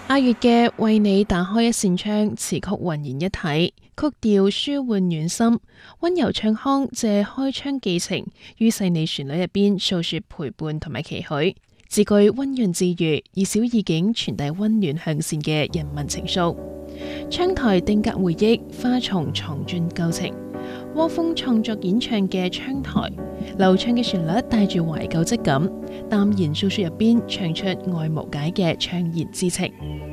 阿月嘅為你打開一扇窗，詞曲渾然一體，曲調舒緩暖心，溫柔唱腔借開窗寄情，於細膩旋律入邊訴說陪伴同埋期許，字句溫潤治癒，以小意境傳遞溫暖向善嘅人民情愫。窗台定格回憶，花叢藏進舊情。汪峰創作演唱嘅《窗台》，流暢嘅旋律帶住懷舊質感，淡然訴說入邊唱出愛無解嘅悵然之情。